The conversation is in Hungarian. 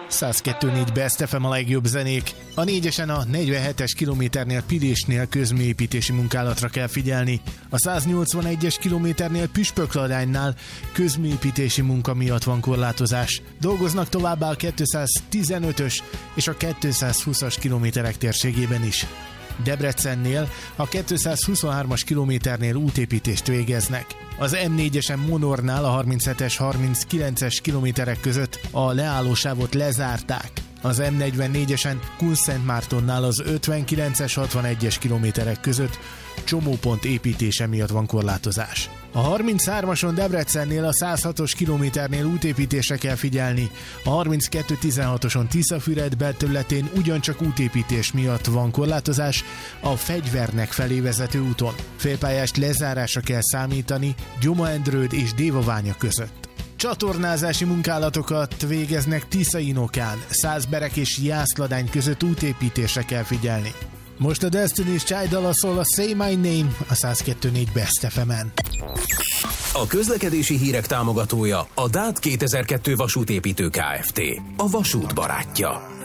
102.4 Best FM a legjobb zenék. A 4-esen a 47-es kilométernél Pilésnél közműépítési munkálatra kell figyelni. A 181-es kilométernél Püspökladánynál közműépítési munka miatt van korlátozás. Dolgoznak továbbá a 215-ös és a 220-as kilométerek térségében is. Debrecennél a 223-as kilométernél útépítést végeznek. Az M4-esen Monornál a 37-es, 39-es kilométerek között a leállósávot lezárták. Az M44-esen Kunszentmártonnál az 59-es, 61-es kilométerek között csomópont építése miatt van korlátozás. A 33-ason Debrecennél a 106-os kilométernél útépítésre kell figyelni. A 32-16-oson Tiszafüred belterületén ugyancsak útépítés miatt van korlátozás a Fegyvernek felé vezető úton. Félpályás lezárásra kell számítani Gyoma-Endrőd és Dévaványa között. Csatornázási munkálatokat végeznek Tiszainokán, Szászberek és Jászladány között útépítésre kell figyelni. Most a Destiny's Child-dal szól a Say My Name a 102.4 Best FM-en. A közlekedési hírek támogatója a DÁT 2002 vasútépítő Kft. A vasút barátja.